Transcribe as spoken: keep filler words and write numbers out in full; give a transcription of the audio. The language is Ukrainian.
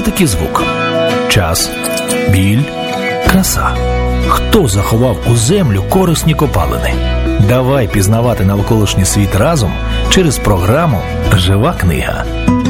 такі звук? Час, біль, краса. Хто заховав у землю корисні копалини? Давай пізнавати навколишній світ разом через програму «Жива книга».